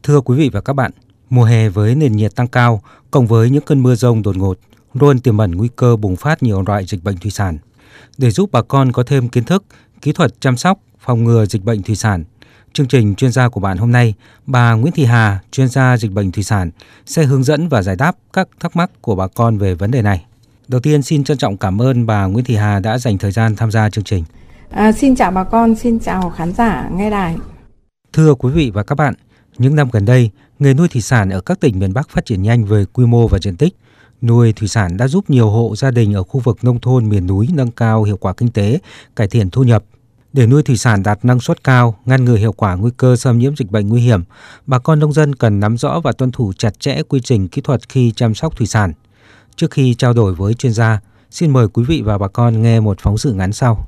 Thưa quý vị và các bạn, mùa hè với nền nhiệt tăng cao, cộng với những cơn mưa dông đột ngột, luôn tiềm ẩn nguy cơ bùng phát nhiều loại dịch bệnh thủy sản. Để giúp bà con có thêm kiến thức, kỹ thuật chăm sóc, phòng ngừa dịch bệnh thủy sản, chương trình chuyên gia của bạn hôm nay, bà Nguyễn Thị Hà, chuyên gia dịch bệnh thủy sản, sẽ hướng dẫn và giải đáp các thắc mắc của bà con về vấn đề này. Đầu tiên, xin trân trọng cảm ơn bà Nguyễn Thị Hà đã dành thời gian tham gia chương trình. Xin chào bà con, xin chào khán giả nghe đài. Thưa quý vị và các bạn, những năm gần đây, nghề nuôi thủy sản ở các tỉnh miền Bắc phát triển nhanh về quy mô và diện tích. Nuôi thủy sản đã giúp nhiều hộ gia đình ở khu vực nông thôn miền núi nâng cao hiệu quả kinh tế, cải thiện thu nhập. Để nuôi thủy sản đạt năng suất cao, ngăn ngừa hiệu quả nguy cơ xâm nhiễm dịch bệnh nguy hiểm, bà con nông dân cần nắm rõ và tuân thủ chặt chẽ quy trình kỹ thuật khi chăm sóc thủy sản. Trước khi trao đổi với chuyên gia, xin mời quý vị và bà con nghe một phóng sự ngắn sau.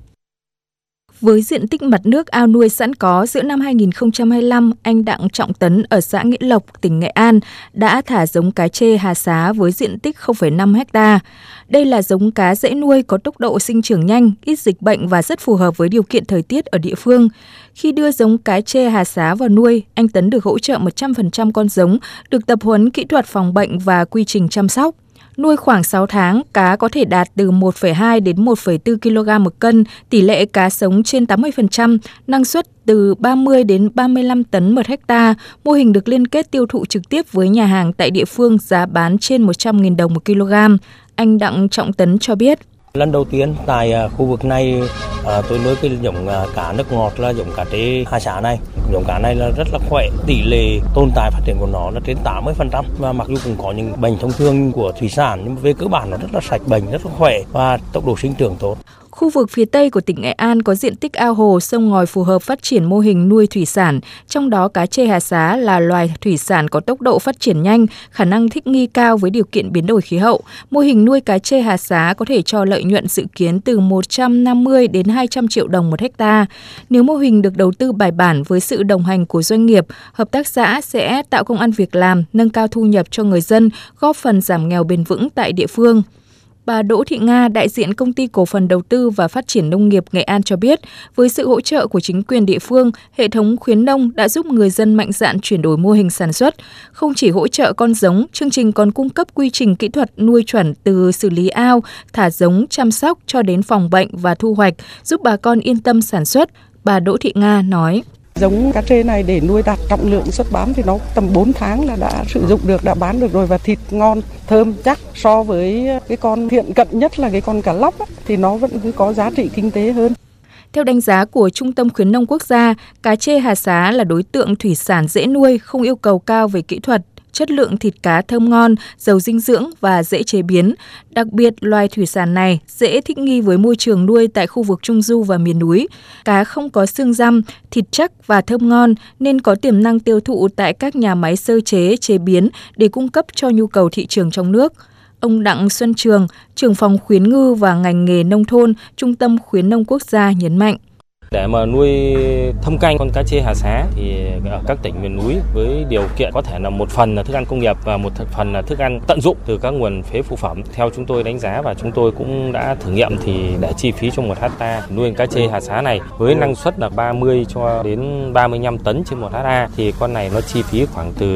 Với diện tích mặt nước ao nuôi sẵn có giữa năm 2025, anh Đặng Trọng Tấn ở xã Nghĩa Lộc, tỉnh Nghệ An đã thả giống cá trê Hà Xá với diện tích 0,5 ha. Đây là giống cá dễ nuôi, có tốc độ sinh trưởng nhanh, ít dịch bệnh và rất phù hợp với điều kiện thời tiết ở địa phương. Khi đưa giống cá trê Hà Xá vào nuôi, anh Tấn được hỗ trợ 100% con giống, được tập huấn kỹ thuật phòng bệnh và quy trình chăm sóc. Nuôi khoảng 6 tháng, cá có thể đạt từ 1,2 đến 1,4 kg một cân, tỷ lệ cá sống trên 80%, năng suất từ 30 đến 35 tấn một hectare. Mô hình được liên kết tiêu thụ trực tiếp với nhà hàng tại địa phương, giá bán trên 100.000 đồng một kg. Anh Đặng Trọng Tấn cho biết. Lần đầu tiên tại khu vực này tôi nuôi cái giống cá nước ngọt là giống cá trê Hà Xá này. Giống cá này là rất là khỏe, tỷ lệ tồn tại phát triển của nó là trên 80%, và mặc dù cũng có những bệnh thông thường của thủy sản nhưng về cơ bản nó rất là sạch bệnh, rất là khỏe và tốc độ sinh trưởng tốt. Khu vực phía Tây của tỉnh Nghệ An có diện tích ao hồ, sông ngòi phù hợp phát triển mô hình nuôi thủy sản, trong đó cá trê Hà Xá là loài thủy sản có tốc độ phát triển nhanh, khả năng thích nghi cao với điều kiện biến đổi khí hậu. Mô hình nuôi cá trê Hà Xá có thể cho lợi nhuận dự kiến từ 150 đến 200 triệu đồng một hectare. Nếu mô hình được đầu tư bài bản với sự đồng hành của doanh nghiệp, hợp tác xã sẽ tạo công ăn việc làm, nâng cao thu nhập cho người dân, góp phần giảm nghèo bền vững tại địa phương. Bà Đỗ Thị Nga, đại diện Công ty Cổ phần Đầu tư và Phát triển Nông nghiệp Nghệ An cho biết, với sự hỗ trợ của chính quyền địa phương, hệ thống khuyến nông đã giúp người dân mạnh dạn chuyển đổi mô hình sản xuất. Không chỉ hỗ trợ con giống, chương trình còn cung cấp quy trình kỹ thuật nuôi chuẩn từ xử lý ao, thả giống, chăm sóc cho đến phòng bệnh và thu hoạch, giúp bà con yên tâm sản xuất. Bà Đỗ Thị Nga nói. Giống cá trê này để nuôi đạt trọng lượng xuất bán thì nó tầm 4 tháng là đã sử dụng được, đã bán được rồi, và thịt ngon, thơm chắc. So với cái con thiện cận nhất là cái con cá lóc thì nó vẫn cứ có giá trị kinh tế hơn. Theo đánh giá của Trung tâm Khuyến nông Quốc gia, cá trê Hà Xá là đối tượng thủy sản dễ nuôi, không yêu cầu cao về kỹ thuật, chất lượng thịt cá thơm ngon, giàu dinh dưỡng và dễ chế biến. Đặc biệt, loài thủy sản này dễ thích nghi với môi trường nuôi tại khu vực trung du và miền núi. Cá không có xương răm, thịt chắc và thơm ngon nên có tiềm năng tiêu thụ tại các nhà máy sơ chế, chế biến để cung cấp cho nhu cầu thị trường trong nước. Ông Đặng Xuân Trường, trưởng phòng khuyến ngư và ngành nghề nông thôn, Trung tâm Khuyến nông Quốc gia nhấn mạnh. Để mà nuôi thâm canh con cá trê Hà Xá thì ở các tỉnh miền núi với điều kiện có thể là một phần là thức ăn công nghiệp và một phần là thức ăn tận dụng từ các nguồn phế phụ phẩm. Theo chúng tôi đánh giá và chúng tôi cũng đã thử nghiệm thì để chi phí cho 1 hectare nuôi cá trê Hà Xá này với năng suất là 30 cho đến 35 tấn trên 1 hectare thì con này nó chi phí khoảng từ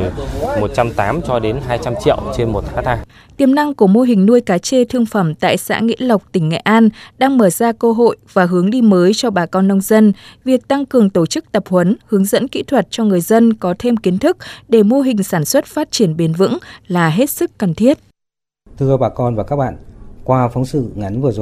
180 cho đến 200 triệu trên 1 hectare. Tiềm năng của mô hình nuôi cá trê thương phẩm tại xã Nghĩa Lộc, tỉnh Nghệ An đang mở ra cơ hội và hướng đi mới cho bà con nông dân. Việc tăng cường tổ chức tập huấn, hướng dẫn kỹ thuật cho người dân có thêm kiến thức để mô hình sản xuất phát triển bền vững là hết sức cần thiết. Thưa bà con và các bạn, qua phóng sự ngắn vừa rồi,